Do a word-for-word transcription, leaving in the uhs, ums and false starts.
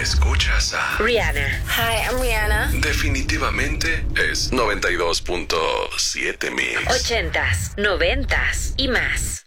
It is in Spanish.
Escuchas a Rihanna. Hi, I'm Rihanna. Definitivamente es noventa y dos punto siete Mix. Ochentas, noventas y más.